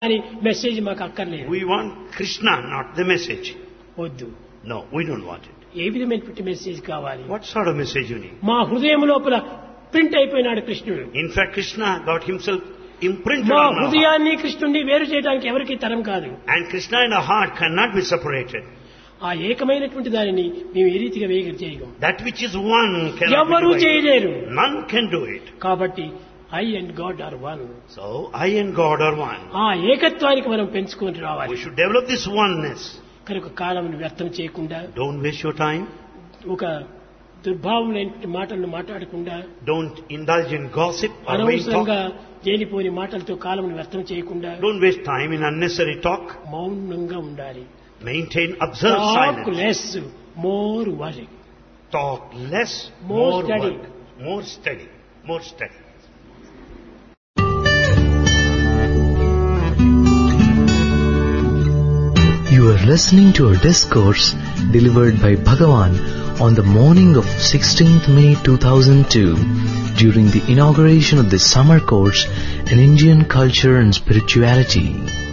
అని మెసేజ్ మాకు అక్కర్లేదు. We want Krishna, not the message. వద్దు. No, we don't want it. ఏ విధమైనటువంటి మెసేజ్ కావాలి? What sort of message you need? మా హృదయం లోపల ప్రింట్ అయిపోయినాడు కృష్ణుడు. In fact, Krishna got himself imprinted మా on our heart. హృదయాన్ని కృష్ణుడిని వేరు చేయడానికి ఎవరికి తరం కాదు. And Krishna in our heart cannot be separated. ఆ ఏకమైనటువంటి దానిని మేము ఏ రీతిగా చేయగలం? That which is one cannot ఎవరు be divided. చేయలేరు. None can do it. కాబట్టి I and God are one. So, I and God are one. ఆ ఏకత్వానికి మనం పెంచుకొని రావాలి. We should develop this oneness. కనుక కాలంను వ్యర్థం చేయకుండా, Don't waste your time. ఒక దుర్భావమైనటువంటి మాటలను మాట్లాడకుండా, Don't indulge in gossip or vain అనవసరంగా talk. లేనిపోని మాటలతో కాలంను వ్యర్థం చేయకుండా Don't waste time in unnecessary talk. మౌనంగా ఉండాలి. Maintain, observe talk silence. Less, more worry. Talk less, More more study. work. More study. More study. You are listening to a discourse delivered by Bhagavan on the morning of 16th May 2002 during the inauguration of the summer course in Indian Culture and Spirituality.